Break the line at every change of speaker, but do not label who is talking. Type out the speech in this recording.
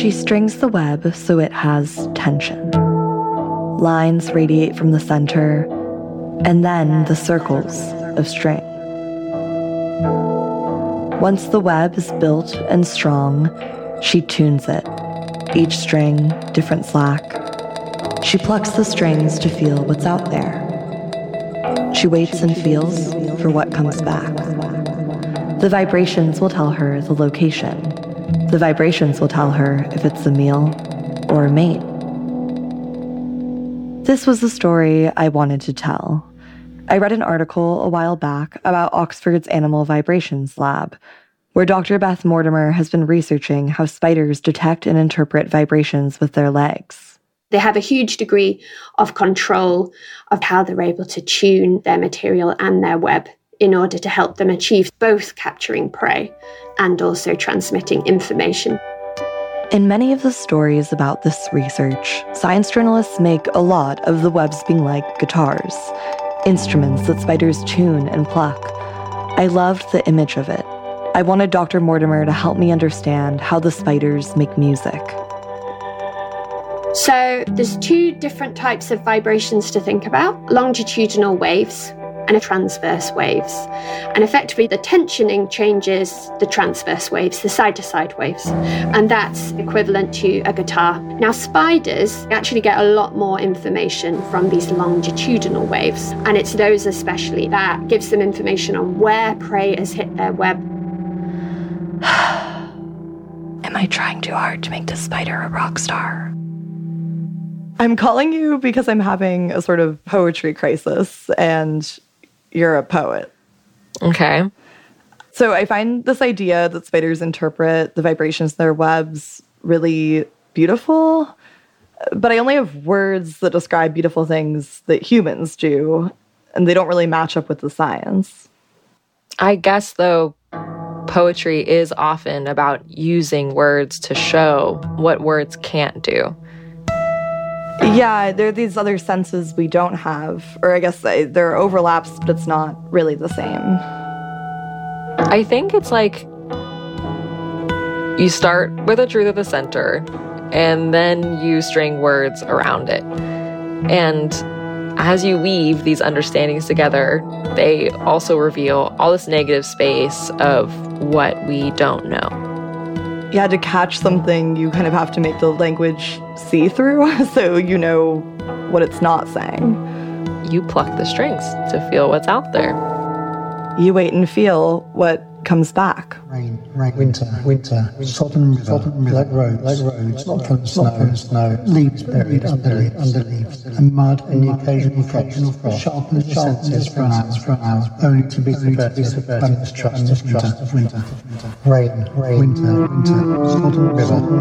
She strings the web so it has tension. Lines radiate from the center, and then the circles of string. Once the web is built and strong, she tunes it. Each string, different slack. She plucks the strings to feel what's out there. She waits and feels for what comes back. The vibrations will tell her the location. The vibrations will tell her if it's a meal or a mate. This was the story I wanted to tell. I read an article a while back about Oxford's Animal Vibrations Lab, where Dr. Beth Mortimer has been researching how spiders detect and interpret vibrations with their legs.
They have a huge degree of control of how they're able to tune their material and their web in order to help them achieve both capturing prey and also transmitting information.
In many of the stories about this research, science journalists make a lot of the webs being like guitars, instruments that spiders tune and pluck. I loved the image of it. I wanted Dr. Mortimer to help me understand how the spiders make music.
So there's two different types of vibrations to think about: longitudinal waves and transverse waves. And effectively, the tensioning changes the transverse waves, the side-to-side waves. And that's equivalent to a guitar. Now, spiders actually get a lot more information from these longitudinal waves. And it's those especially that gives them information on where prey has hit their web.
Am I trying too hard to make this spider a rock star? I'm calling you because I'm having a sort of poetry crisis, and you're a poet.
Okay.
So I find this idea that spiders interpret the vibrations in their webs really beautiful, but I only have words that describe beautiful things that humans do, and they don't really match up with the science.
I guess, though, poetry is often about using words to show what words can't do.
Yeah, there are these other senses we don't have, or I guess there are overlaps, but it's not really the same.
I think it's like you start with a truth at the center, and then you string words around it. And as you weave these understandings together, they also reveal all this negative space of what we don't know.
Yeah, to catch something, you kind of have to make the language see-through so you know what it's not saying.
You pluck the strings to feel what's out there.
You wait and feel what comes back.
Rain, winter, sodden river, like roads, not from snow, leaves buried under leaves, and mud and the occasional frost, sharpen the senses for an hour, only to be subverted by mistrust of winter. Rain, winter, sodden river.